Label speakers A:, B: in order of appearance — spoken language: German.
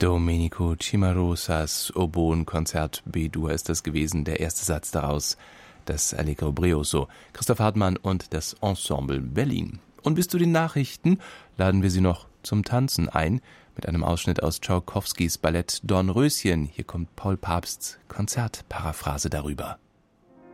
A: Domenico Cimarosas Oboen-Konzert B-Dur ist das gewesen, der erste Satz daraus, das Allegro Brioso. Christoph Hartmann und das Ensemble Berlin. Und bis zu den Nachrichten laden wir Sie noch zum Tanzen ein, mit einem Ausschnitt aus Tschaikowskis Ballett Dornröschen. Hier kommt Paul Pabsts Konzertparaphrase darüber.